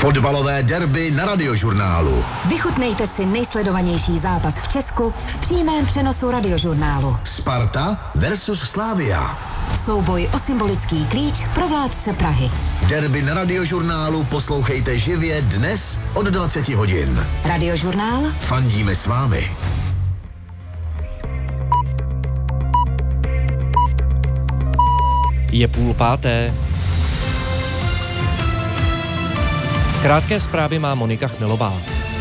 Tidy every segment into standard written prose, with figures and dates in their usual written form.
Fotbalové derby na Radiožurnálu. Vychutnejte si nejsledovanější zápas v Česku v přímém přenosu Radiožurnálu. Sparta versus Slavia. Souboj o symbolický klíč pro vládce Prahy. Derby na Radiožurnálu poslouchejte živě dnes od 20 hodin. Radiožurnál. Fandíme s vámi. Je 4:30. Krátké zprávy má Monika Chmelová.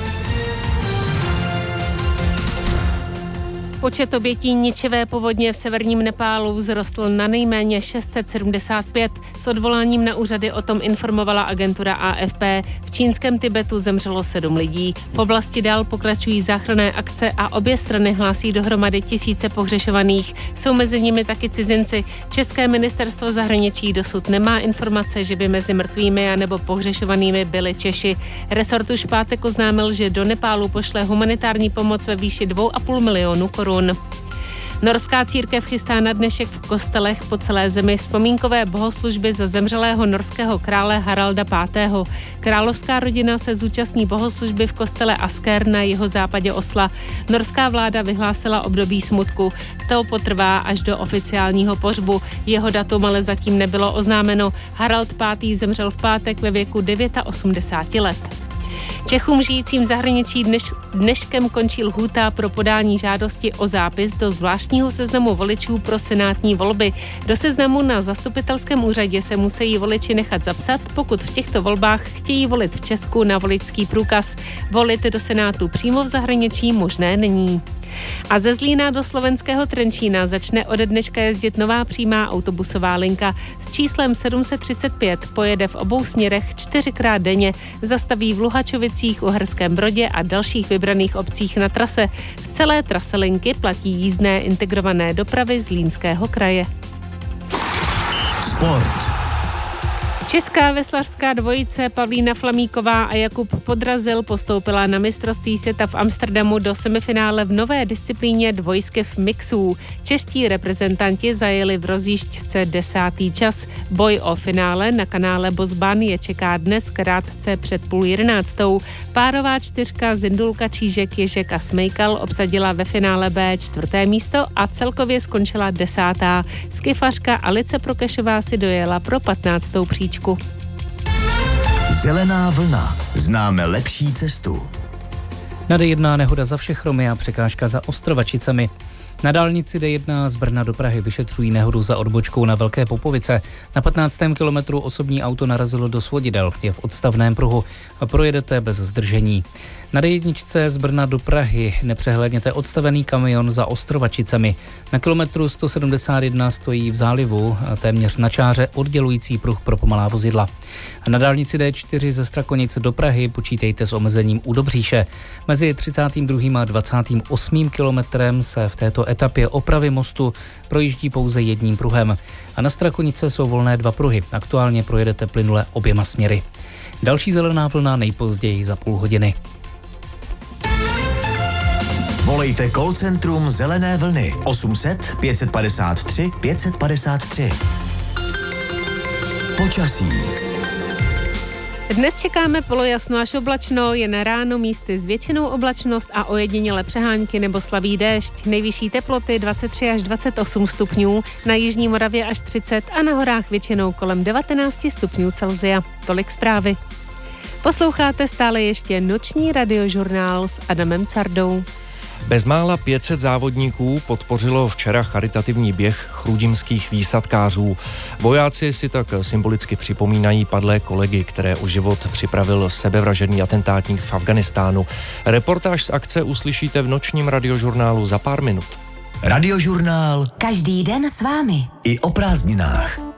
Počet obětí ničivé povodně v severním Nepálu vzrostl na nejméně 675. S odvoláním na úřady o tom informovala agentura AFP. V čínském Tibetu zemřelo 7 lidí. V oblasti dál pokračují záchranné akce a obě strany hlásí dohromady tisíce pohřešovaných. Jsou mezi nimi taky cizinci. České ministerstvo zahraničí dosud nemá informace, že by mezi mrtvými anebo pohřešovanými byli Češi. Resort už v pátek oznámil, že do Nepálu pošle humanitární pomoc ve výši 2,5 milionu korun. Norská církev chystá na dnešek v kostelech po celé zemi vzpomínkové bohoslužby za zemřelého norského krále Haralda V. Královská rodina se zúčastní bohoslužby v kostele Asker na jihozápadě Osla. Norská vláda vyhlásila období smutku. To potrvá až do oficiálního pohřbu. Jeho datum ale zatím nebylo oznámeno. Harald V. zemřel v pátek ve věku 89 let. Čechům žijícím v zahraničí dneškem končí lhůta pro podání žádosti o zápis do zvláštního seznamu voličů pro senátní volby. Do seznamu na zastupitelském úřadě se musí voliči nechat zapsat, pokud v těchto volbách chtějí volit v Česku na voličský průkaz. Volit do senátu přímo v zahraničí možné není. A ze Zlína do slovenského Trenčína začne ode dneška jezdit nová přímá autobusová linka s číslem 735. Pojede v obou směrech 4krát denně, zastaví v Luhačovicích, Uherském Brodě a dalších vybraných obcích na trase. V celé trase linky platí jízdné integrované dopravy Zlínského kraje. Sport. Česká veslařská dvojice Pavlína Flamíková a Jakub Podrazil postoupila na mistrovství světa v Amsterdamu do semifinále v nové disciplíně dvojskev mixů. Čeští reprezentanti zajeli v rozjížďce 10. čas. Boj o finále na kanále Bosban je čeká dnes krátce před 10:30. Párová čtyřka Zindulka Čížek, Ježek a Smejkal obsadila ve finále B 4. místo a celkově skončila 10. Skifařka Alice Prokešová si dojela pro 15. příčku. Zelená vlna. Známe lepší cestu. Na D1 nehoda za Všechromy a překážka za Ostrovačicemi. Na dálnici D1 z Brna do Prahy vyšetřují nehodu za odbočkou na Velké Popovice. Na 15. kilometru osobní auto narazilo do svodidel. Je v odstavném pruhu. Projedete bez zdržení. Na D1 z Brna do Prahy nepřehlédněte odstavený kamion za Ostrovačicemi. Na kilometru 171 stojí v zálivu téměř na čáře oddělující pruh pro pomalá vozidla. A na dálnici D4 ze Strakonic do Prahy počítejte s omezením u Dobříše. Mezi 32. a 28. kilometrem se v této etapě opravy mostu projíždí pouze jedním pruhem. A na Strakonice jsou volné 2 pruhy. Aktuálně projedete plynule oběma směry. Další zelená vlna nejpozději za půl hodiny. Volejte call centrum Zelené vlny 800 553 553. Počasí. Dnes čekáme polojasno až oblačno, jen ráno místy s většinou oblačnost a ojediněle přehánky nebo slabý déšť. Nejvyšší teploty 23 až 28 stupňů, na jižní Moravě až 30 a na horách většinou kolem 19 stupňů Celsia. Tolik zprávy. Posloucháte stále ještě noční radiožurnál s Adamem Cardou. Bezmála 500 závodníků podpořilo včera charitativní běh chrudimských výsadkářů. Vojáci si tak symbolicky připomínají padlé kolegy, které o život připravil sebevražedný atentátník v Afghánistánu. Reportáž z akce uslyšíte v nočním radiožurnálu za pár minut. Radiožurnál. Každý den s vámi. I o prázdninách.